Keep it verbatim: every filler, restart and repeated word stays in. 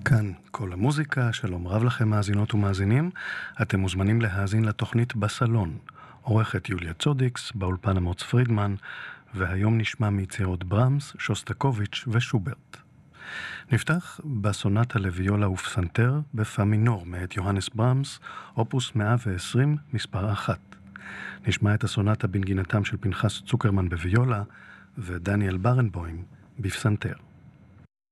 כאן כל המוזיקה, שלום רב לכם מאזינות ומאזינים. אתם מוזמנים להאזין לתוכנית בסלון. עורכת יוליה צודיקס, באולפן אמוץ פרידמן, והיום נשמע מיצירות ברמס, שוסטקוביץ' ושוברט. נפתח בסונטה לוויולה ופסנתר בפא מינור מאת יוהנס ברמס, אופוס מאה ועשרים, מספר אחת. נשמע את הסונטה בנגינתם של פנחס צוקרמן בוויולה ודניאל ברנבוים בפסנתר.